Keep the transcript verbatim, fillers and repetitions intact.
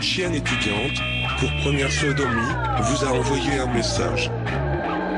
chienne étudiante, pour première sodomie, vous a envoyé un message.